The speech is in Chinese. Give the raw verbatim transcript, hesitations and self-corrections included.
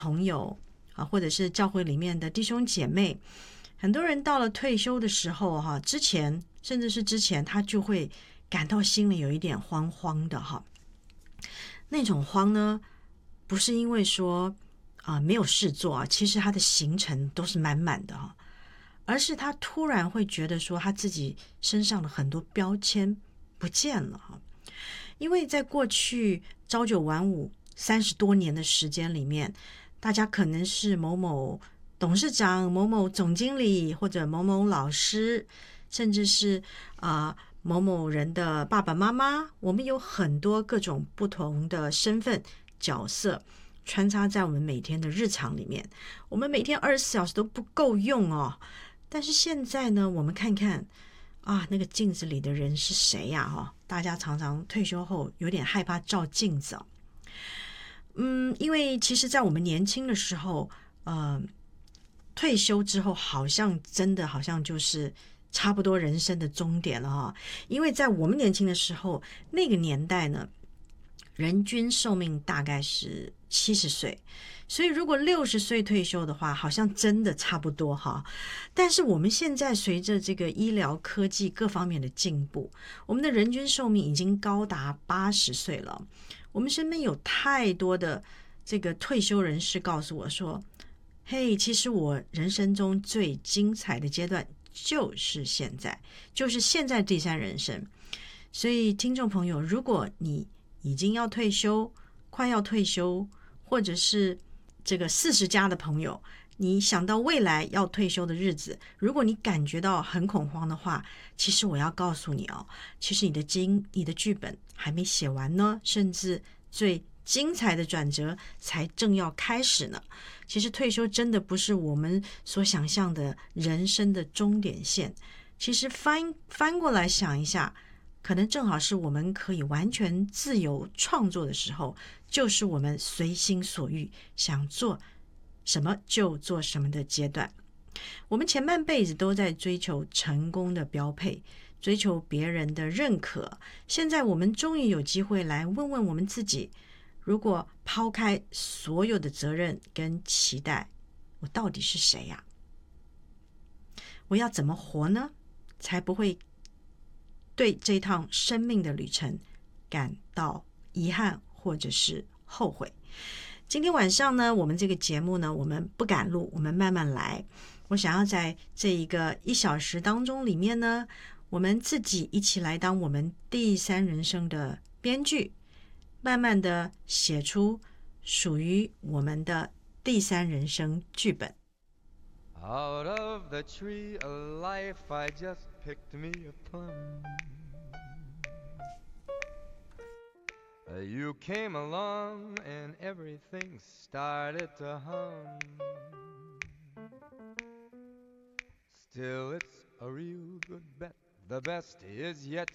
朋友啊，或者是教会里面的弟兄姐妹，很多人到了退休的时候哈，之前甚至是之前，他就会感到心里有一点慌慌的哈。那种慌呢，不是因为说啊、没有事做啊，其实他的行程都是满满的哈，而是他突然会觉得说他自己身上的很多标签不见了哈。因为在过去朝九晚五三十多年的时间里面，大家可能是某某董事长、某某总经理或者某某老师，甚至是啊、呃某某人的爸爸妈妈，我们有很多各种不同的身份角色穿插在我们每天的日常里面，我们每天二十四小时都不够用哦。但是现在呢，我们看看啊，那个镜子里的人是谁呀、啊？哈，大家常常退休后有点害怕照镜子哦。嗯，因为其实，在我们年轻的时候，呃，退休之后，好像真的好像就是差不多人生的终点了哈。因为在我们年轻的时候，那个年代呢，人均寿命大概是七十岁，所以如果六十岁退休的话，好像真的差不多哈。但是我们现在随着这个医疗科技各方面的进步，我们的人均寿命已经高达八十岁了。我们身边有太多的这个退休人士告诉我说：嘿，其实我人生中最精彩的阶段就是现在，就是现在第三人生。所以听众朋友，如果你已经要退休，快要退休，或者是这个四十加的朋友，你想到未来要退休的日子，如果你感觉到很恐慌的话，其实我要告诉你哦，其实你的经你的剧本还没写完呢，甚至最精彩的转折才正要开始呢。其实退休真的不是我们所想象的人生的终点线，其实翻翻过来想一下，可能正好是我们可以完全自由创作的时候，就是我们随心所欲，想做什么就做什么的阶段。我们前半辈子都在追求成功的标配，追求别人的认可，现在我们终于有机会来问问我们自己，如果抛开所有的责任跟期待，我到底是谁呀、我要怎么活呢？才不会对这趟生命的旅程感到遗憾或者是后悔。今天晚上呢，我们这个节目呢，我们不赶路，我们慢慢来。我想要在这一个一小时当中里面呢，我们自己一起来当我们第三人生的编剧，慢慢的写出属于我们的第三人生剧本。 Out of the tree of life I just picked me a plum. Uh, You came along and everything started to hum. Still it's a real good bet, the best is yet